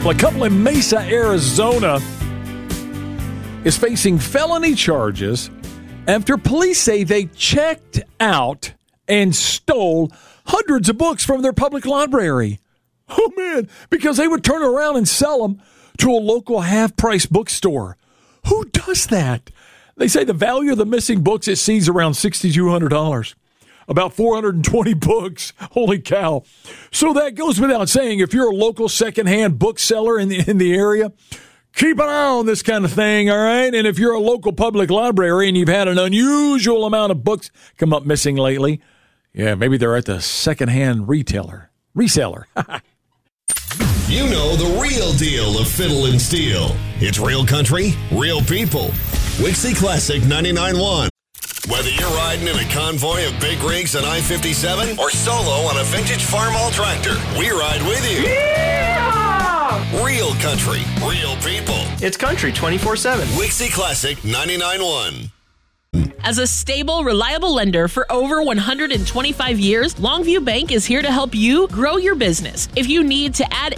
Well, a couple in Mesa, Arizona is facing felony charges after police say they checked out and stole hundreds of books from their public library. Oh, man, because they would turn around and sell them to a local half-price bookstore. Who does that? They say the value of the missing books it sees around $6,200. About 420 books. Holy cow. So that goes without saying, if you're a local secondhand bookseller in the area, keep an eye on this kind of thing, all right? And if you're a local public library and you've had an unusual amount of books come up missing lately, yeah, maybe they're at the secondhand reseller. You know the real deal of Fiddle and Steel. It's real country, real people. Wixie Classic 99.1. Whether you're riding in a convoy of big rigs on I-57 or solo on a vintage Farmall tractor, we ride with you. Yeah! Real country, real people. It's country 24/7. Wixie Classic 99.1. As a stable, reliable lender for over 125 years, Longview Bank is here to help you grow your business. If you need to add